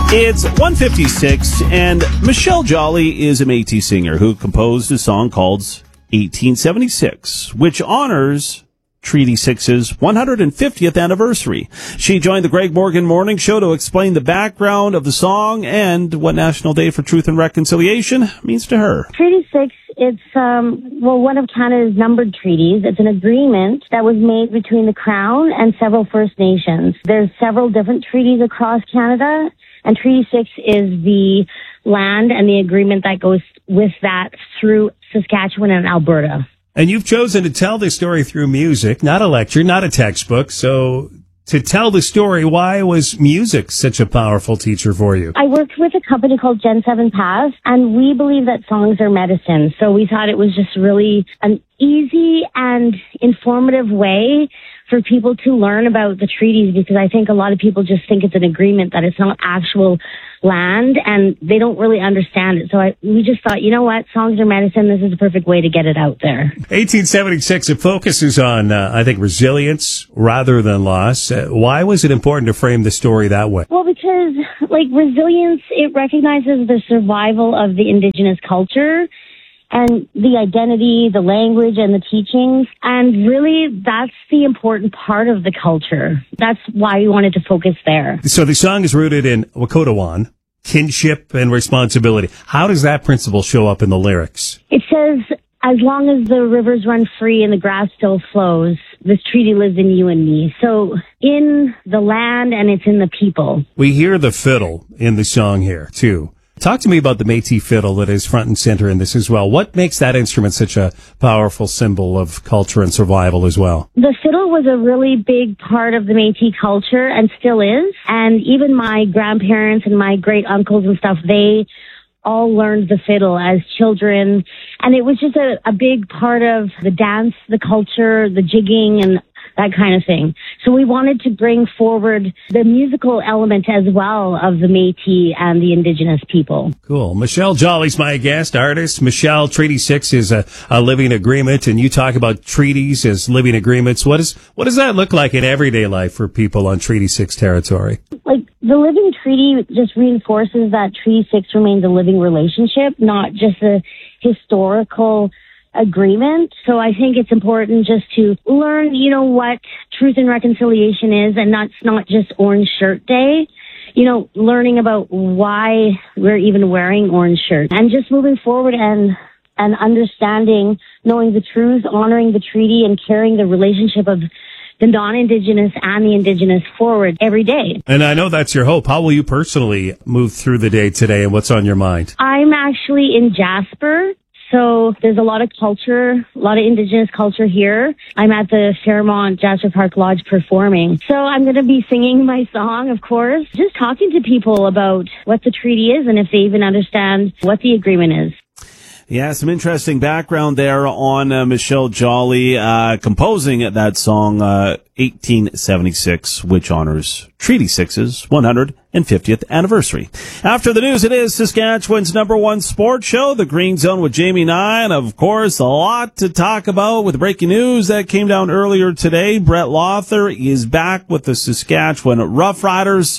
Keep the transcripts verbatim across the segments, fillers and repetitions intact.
It's one fifty-six, and Michelle Jolly is a Métis singer who composed a song called eighteen seventy-six, which honors Treaty six's one hundred fiftieth anniversary. She joined the Greg Morgan Morning Show to explain the background of the song and what National Day for Truth and Reconciliation means to her. Treaty six, it's, um, well, one of Canada's numbered treaties. It's an agreement that was made between the Crown and several First Nations. There's several different treaties across Canada, and Treaty six is the land and the agreement that goes with that through Saskatchewan and Alberta. And you've chosen to tell this story through music, not a lecture, not a textbook. So to tell the story, why was music such a powerful teacher for you? I worked with a company called Gen seven Path, and we believe that songs are medicine. So we thought it was just really an easy and informative way for people to learn about the treaties, because I think a lot of people just think it's an agreement, that it's not actual land, and they don't really understand it. So I, we just thought, you know what, songs are medicine. This is a perfect way to get it out there. eighteen seventy-six, it focuses on, uh, I think, resilience rather than loss. Uh, why was it important to frame the story that way? Well, because, like, resilience, it recognizes the survival of the Indigenous culture and the identity, the language, and the teachings. And really, that's the important part of the culture. That's why we wanted to focus there. So the song is rooted in Wakotawan, kinship and responsibility. How does that principle show up in the lyrics? It says, as long as the rivers run free and the grass still flows, this treaty lives in you and me. So in the land, and it's in the people. We hear the fiddle in the song here, too. Talk to me about the Métis fiddle that is front and center in this as well. What makes that instrument such a powerful symbol of culture and survival as well? The fiddle was a really big part of the Métis culture and still is. And even my grandparents and my great uncles and stuff, they all learned the fiddle as children. And it was just a, a big part of the dance, the culture, the jigging, and that kind of thing. So we wanted to bring forward the musical element as well of the Métis and the Indigenous people. Cool. Michelle Jolly's my guest, artist. Michelle, Treaty six is a, a living agreement, and you talk about treaties as living agreements. What is what does that look like in everyday life for people on Treaty six territory? Like, the living treaty just reinforces that Treaty six remains a living relationship, not just a historical agreement. So I think it's important just to learn, you know, what truth and reconciliation is, and that's not just Orange Shirt Day. You know, learning about why we're even wearing orange shirts, and just moving forward and and understanding, knowing the truth, honoring the treaty, and carrying the relationship of the non-Indigenous and the Indigenous forward every day. And I know that's your hope. How will you personally move through the day today, and what's on your mind? I'm actually in Jasper. So there's a lot of culture, a lot of Indigenous culture here. I'm at the Fairmont Jasper Park Lodge performing. So I'm going to be singing my song, of course, just talking to people about what the treaty is and if they even understand what the agreement is. Yeah, some interesting background there on uh, Michelle Jolly uh, composing that song, uh, eighteen seventy-six, which honors Treaty six's one hundred fiftieth anniversary. After the news, it is Saskatchewan's number one sports show, The Green Zone with Jamie Nye. And, of course, a lot to talk about with the breaking news that came down earlier today. Brett Lothar is back with the Saskatchewan Roughriders.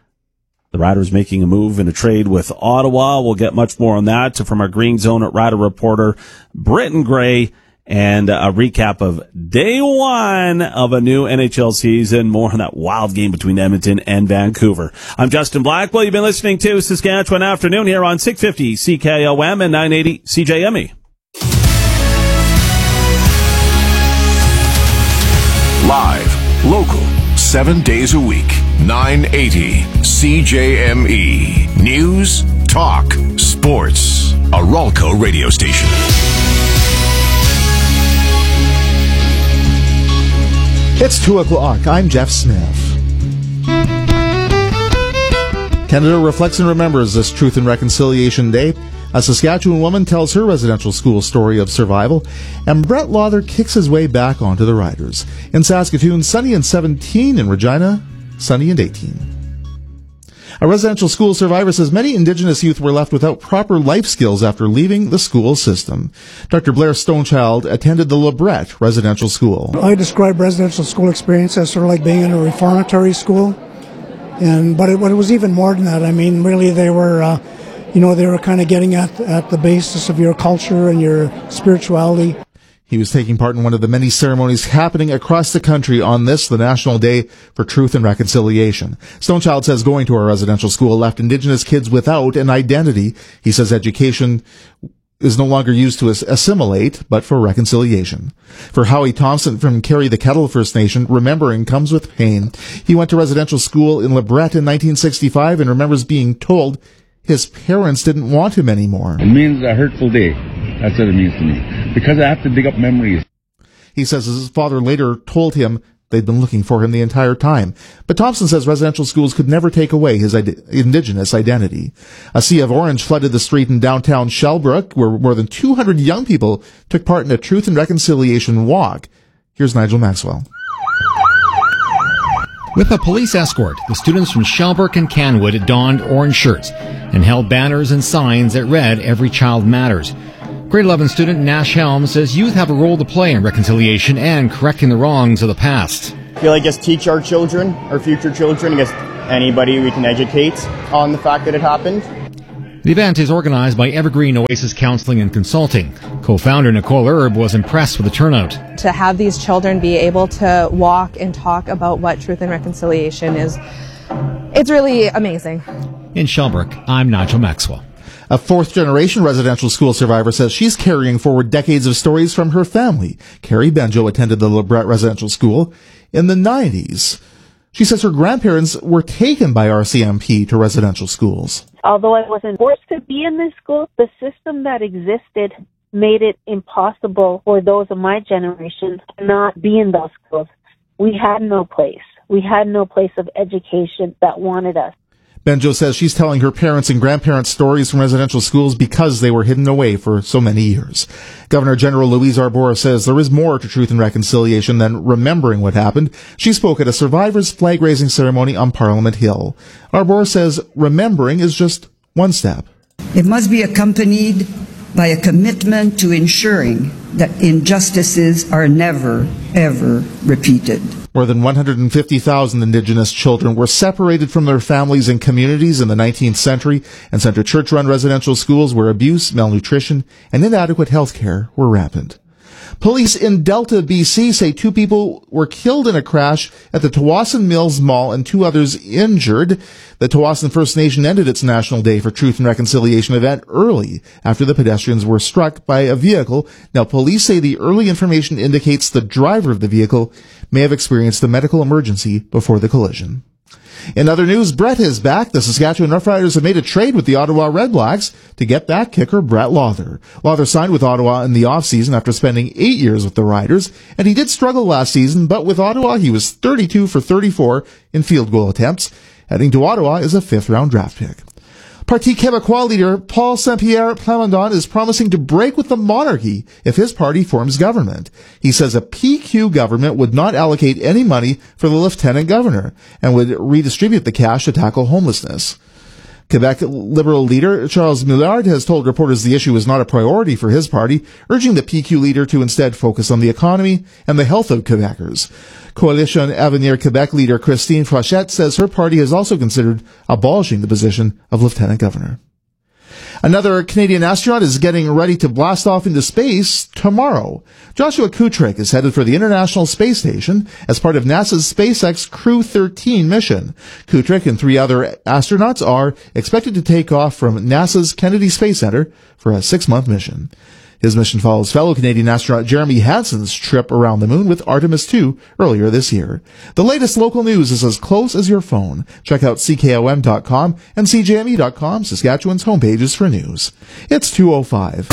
The Riders making a move in a trade with Ottawa. We'll get much more on that from our Green Zone Rider reporter, Britton Gray, and a recap of day one of a new N H L season. More on that wild game between Edmonton and Vancouver. I'm Justin Blackwell. You've been listening to Saskatchewan Afternoon here on six fifty C K O M and nine eighty C J M E. Live, local, seven days a week, nine eighty C J M E. News, talk, sports. A Ralco radio station. It's two o'clock. I'm Jeff Smith. Canada reflects and remembers this Truth and Reconciliation Day. A Saskatchewan woman tells her residential school story of survival, and Brett Lothar kicks his way back onto the Riders. In Saskatoon, sunny and seventeen. In Regina, sunny and eighteen. A residential school survivor says many Indigenous youth were left without proper life skills after leaving the school system. Doctor Blair Stonechild attended the LeBret residential school. I describe residential school experience as sort of like being in a reformatory school. And but it, but it was even more than that. I mean, really, they were, uh, you know, they were kind of getting at at the basis of your culture and your spirituality. He was taking part in one of the many ceremonies happening across the country on this, the National Day for Truth and Reconciliation. Stonechild says going to a residential school left Indigenous kids without an identity. He says education is no longer used to assimilate, but for reconciliation. For Howie Thompson from Carry the Kettle First Nation, remembering comes with pain. He went to residential school in LeBret in nineteen sixty-five and remembers being told his parents didn't want him anymore. It means a hurtful day. That's what it means to me. Because I have to dig up memories. He says his father later told him they'd been looking for him the entire time. But Thompson says residential schools could never take away his ide- Indigenous identity. A sea of orange flooded the street in downtown Shellbrook, where more than two hundred young people took part in a Truth and Reconciliation walk. Here's Nigel Maxwell. With a police escort, the students from Shellbrook and Canwood donned orange shirts and held banners and signs that read, "Every Child Matters." Grade eleven student Nash Helm says youth have a role to play in reconciliation and correcting the wrongs of the past. I feel like just teach our children, our future children, I guess anybody we can educate on the fact that it happened. The event is organized by Evergreen Oasis Counseling and Consulting. Co-founder Nicole Erb was impressed with the turnout. To have these children be able to walk and talk about what truth and reconciliation is, it's really amazing. In Shellbrook, I'm Nigel Maxwell. A fourth-generation residential school survivor says she's carrying forward decades of stories from her family. Carrie Benjo attended the LeBret Residential School in the nineties. She says her grandparents were taken by R C M P to residential schools. Although I wasn't forced to be in this school, the system that existed made it impossible for those of my generation to not be in those schools. We had no place. We had no place of education that wanted us. Benjo says she's telling her parents and grandparents stories from residential schools because they were hidden away for so many years. Governor General Louise Arbour says there is more to truth and reconciliation than remembering what happened. She spoke at a survivors flag-raising ceremony on Parliament Hill. Arbour says remembering is just one step. It must be accompanied by a commitment to ensuring that injustices are never, ever repeated. More than one hundred fifty thousand Indigenous children were separated from their families and communities in the nineteenth century and sent to church-run residential schools where abuse, malnutrition, and inadequate health care were rampant. Police in Delta, B C say two people were killed in a crash at the Tawasin Mills Mall and two others injured. The Tawasin First Nation ended its National Day for Truth and Reconciliation event early after the pedestrians were struck by a vehicle. Now, police say the early information indicates the driver of the vehicle may have experienced a medical emergency before the collision. In other news, Brett is back. The Saskatchewan Roughriders have made a trade with the Ottawa Redblacks to get back kicker Brett Lawther. Lawther signed with Ottawa in the offseason after spending eight years with the Riders, and he did struggle last season, but with Ottawa he was thirty-two for thirty-four in field goal attempts. Heading to Ottawa is a fifth-round draft pick. Parti Québécois leader Paul Saint-Pierre Plamondon is promising to break with the monarchy if his party forms government. He says a P Q government would not allocate any money for the lieutenant governor and would redistribute the cash to tackle homelessness. Quebec Liberal leader Charles Millard has told reporters the issue is not a priority for his party, urging the P Q leader to instead focus on the economy and the health of Quebecers. Coalition Avenir Quebec leader Christine Frochette says her party has also considered abolishing the position of lieutenant governor. Another Canadian astronaut is getting ready to blast off into space tomorrow. Joshua Kutrick is headed for the International Space Station as part of NASA's SpaceX Crew thirteen mission. Kutrick and three other astronauts are expected to take off from NASA's Kennedy Space Center for a six-month mission. His mission follows fellow Canadian astronaut Jeremy Hansen's trip around the moon with Artemis two earlier this year. The latest local news is as close as your phone. Check out C K O M dot com and C J M E dot com, Saskatchewan's homepages for news. It's two oh five.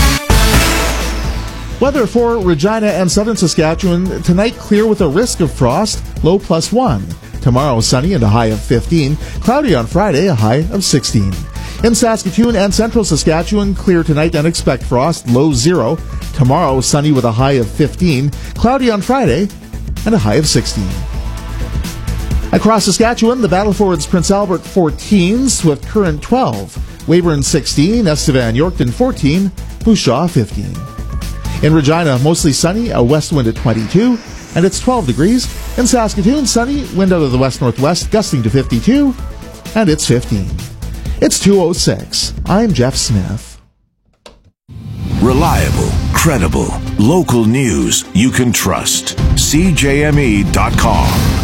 Weather for Regina and southern Saskatchewan. Tonight, clear with a risk of frost, low plus one. Tomorrow, sunny and a high of fifteen. Cloudy on Friday, a high of sixteen. In Saskatoon and central Saskatchewan, clear tonight and expect frost, low zero. Tomorrow, sunny with a high of fifteen. Cloudy on Friday and a high of sixteen. Across Saskatchewan, the Battlefords Prince Albert fourteen, Swift Current twelve. Weyburn sixteen, Estevan Yorkton fourteen, Bouchaw fifteen. In Regina, mostly sunny, a west wind at twenty-two. and it's twelve degrees. In Saskatoon, sunny, wind out of the west-northwest, gusting to fifty-two, and it's fifteen. It's two oh six. I'm Jeff Smith. Reliable, credible, local news you can trust. C J M E dot com.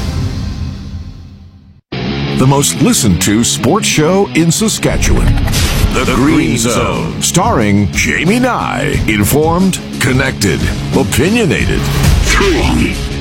The most listened to sports show in Saskatchewan. The, the Green, Green Zone. Zone. Starring Jamie Nye. Informed, connected, opinionated. Three.